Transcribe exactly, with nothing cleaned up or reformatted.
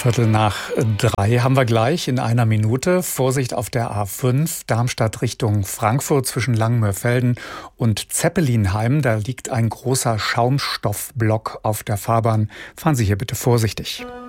Viertel nach drei haben wir gleich in einer Minute. Vorsicht auf der A fünf, Darmstadt Richtung Frankfurt zwischen Langenmörfelden und Zeppelinheim. Da liegt ein großer Schaumstoffblock auf der Fahrbahn. Fahren Sie hier bitte vorsichtig.